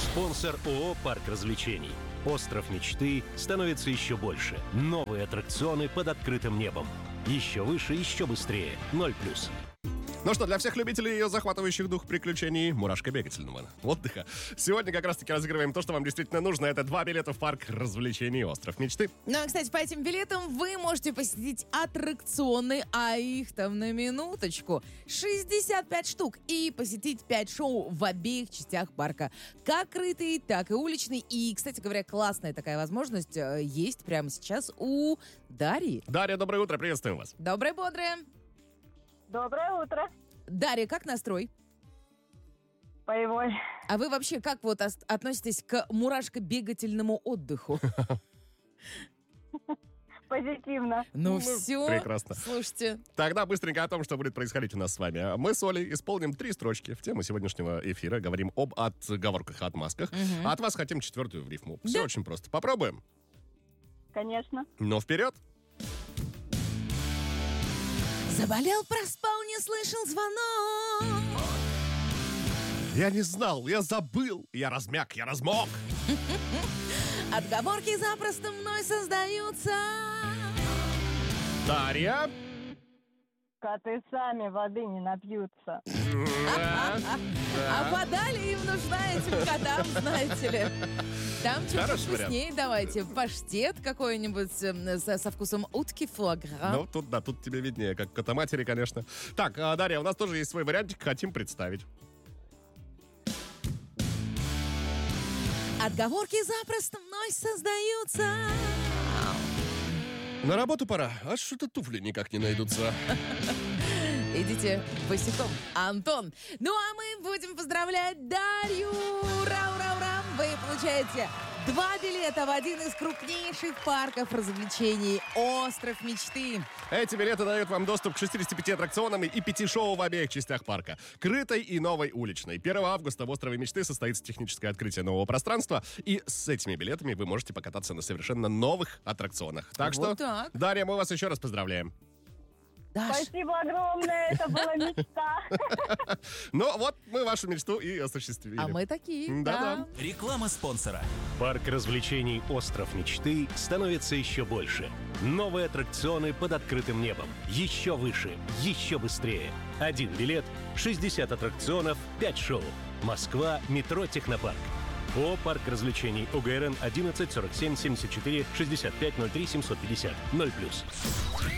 Спонсор ООО «Парк развлечений». Остров мечты становится еще больше. Новые аттракционы под открытым небом. Еще выше, еще быстрее. 0+. Ну что, для всех любителей захватывающих дух приключений мурашко-бегательного отдыха, сегодня как раз-таки разыгрываем то, что вам действительно нужно. Это 2 билета в парк развлечений «Остров мечты». Ну, а, кстати, по этим билетам вы можете посетить аттракционы, а их там на минуточку 65 штук, и посетить 5 шоу в обеих частях парка. Как крытый, так и уличный. И, кстати говоря, классная такая возможность есть прямо сейчас у Дарьи. Дарья, доброе утро, приветствуем вас. Доброе, бодрое. Доброе утро. Дарья, как настрой? Боевой. А вы вообще как вот относитесь к мурашко-бегательному отдыху? Позитивно. Ну все. Прекрасно. Слушайте. Тогда быстренько о том, что будет происходить у нас с вами. Мы с Олей исполним 3 строчки в тему сегодняшнего эфира. Говорим об отговорках и отмазках. А от вас хотим 4-ю в рифму. Все очень просто. Попробуем? Конечно. Но вперед! Заболел, проспал, не слышал звонок. Я не знал, я забыл, я размяк, я размок. Отговорки запросто мной создаются. Дарья. Коты сами воды не напьются. А вода ли им нужна этим котам, знаете ли? Там что-то Хороший вкуснее давайте. Паштет какой-нибудь со вкусом утки, фуагра. Ну, тут тебе виднее, как котоматери, конечно. Так, Дарья, у нас тоже есть свой вариантик, хотим представить. Отговорки запросто мной создаются. На работу пора, а что-то туфли никак не найдутся. Идите босиком, Антон. Ну, а мы будем поздравлять Дарью. Ура, ура, ура! Вы получаете 2 билета в один из крупнейших парков развлечений «Остров мечты». Эти билеты дают вам доступ к 65 аттракционам и 5 шоу в обеих частях парка. Крытой и новой уличной. 1 августа в «Острове мечты» состоится техническое открытие нового пространства. И с этими билетами вы можете покататься на совершенно новых аттракционах. Так Вот что, так. Дарья, мы вас еще раз поздравляем. Даш, Спасибо огромное, это была мечта. Ну вот, мы вашу мечту и осуществили. а мы такие, Да-да. да. Реклама спонсора. Парк развлечений «Остров мечты» становится еще больше. Новые аттракционы под открытым небом. Еще выше, еще быстрее. 1 билет, 60 аттракционов, 5 шоу. Москва, метро «Технопарк». ООО «Парк развлечений», ОГРН 11 47 74 65 03 750 0+.